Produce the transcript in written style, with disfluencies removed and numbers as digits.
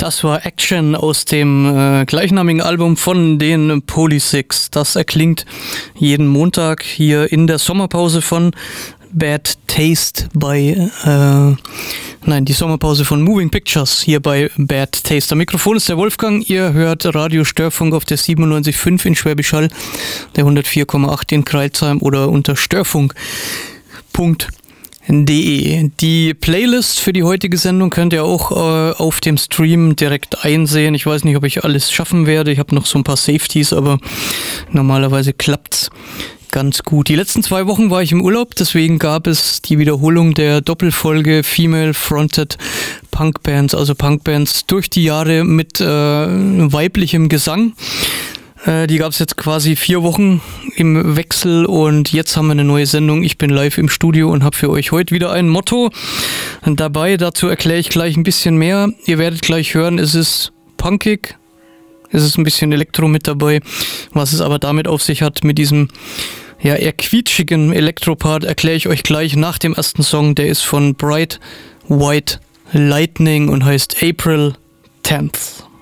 Das war Action aus dem gleichnamigen Album von den Polysix. Das erklingt jeden Montag hier in der Sommerpause von Bad Taste bei, die Sommerpause von Moving Pictures hier bei Bad Taste. Am Mikrofon ist der Wolfgang, ihr hört Radio Störfunk auf der 97.5 in Schwäbisch Hall, der 104,8 in Crailsheim oder unter störfunk.de. Die Playlist für die heutige Sendung könnt ihr auch auf dem Stream direkt einsehen. Ich weiß nicht, ob ich alles schaffen werde. Ich habe noch so ein paar Safeties, aber normalerweise klappt's ganz gut. Die letzten 2 Wochen war ich im Urlaub, deswegen gab es die Wiederholung der Doppelfolge Female Fronted Punkbands, also Punkbands durch die Jahre mit weiblichem Gesang. Die gab es jetzt quasi 4 Wochen im Wechsel und jetzt haben wir eine neue Sendung. Ich bin live im Studio und habe für euch heute wieder ein Motto dabei. Dazu erkläre ich gleich ein bisschen mehr. Ihr werdet gleich hören, es ist punkig, es ist ein bisschen Elektro mit dabei. Was es aber damit auf sich hat mit diesem eher quietschigen Elektropart, erkläre ich euch gleich nach dem ersten Song. Der ist von Bright White Lightning und heißt April 10th.